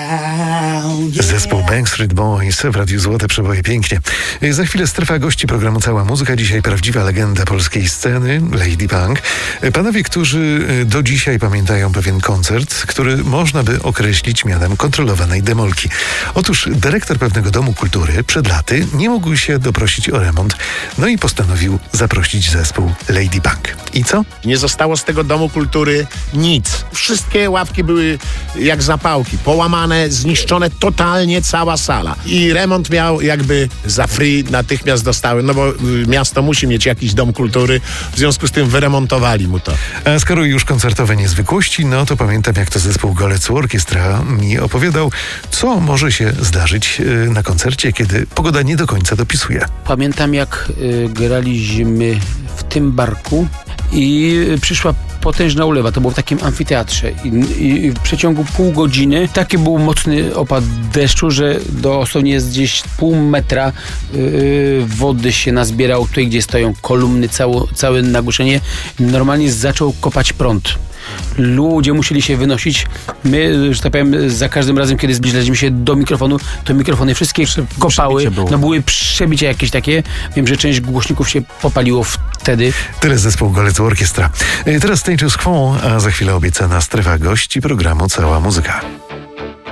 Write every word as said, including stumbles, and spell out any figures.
Zespół Backstreet Boys w Radiu Złote Przeboje. Pięknie. Za chwilę strefa gości programu Cała Muzyka. Dzisiaj prawdziwa legenda polskiej sceny, Lady Punk. Panowie, którzy do dzisiaj pamiętają pewien koncert, który można by określić mianem kontrolowanej demolki. Otóż dyrektor pewnego domu kultury przed laty nie mógł się doprosić o remont, no i postanowił zaprosić zespół Lady Punk. I co? Nie zostało z tego domu kultury nic. Wszystkie ławki były jak zapałki, połamane, zniszczone totalnie cała sala. I remont miał jakby za free, natychmiast dostałem, no bo miasto musi mieć jakiś dom kultury, w związku z tym wyremontowali mu to. A skoro już koncertowe niezwykłości, no to pamiętam, jak to zespół Golec Orkiestra mi opowiadał, co może się zdarzyć na koncercie, kiedy pogoda nie do końca dopisuje. Pamiętam, jak y, graliśmy w tym barku i przyszła potężna ulewa. To było w takim amfiteatrze i, i w przeciągu pół godziny taki był mocny opad deszczu, że dosłownie jest gdzieś pół metra yy, wody się nazbierało tutaj, gdzie stoją kolumny, cało, całe nagłośnienie. Normalnie zaczął kopać prąd. Ludzie musieli się wynosić. My, że tak powiem, za każdym razem, kiedy zbliżaliśmy się do mikrofonu, to mikrofony wszystkie kopały. No były przebicia jakieś takie. Wiem, że część głośników się popaliło wtedy. Tyle zespół Golec Orkiestra. Teraz Status Quo, a za chwilę obiecana strefa gości programu Cała Muzyka.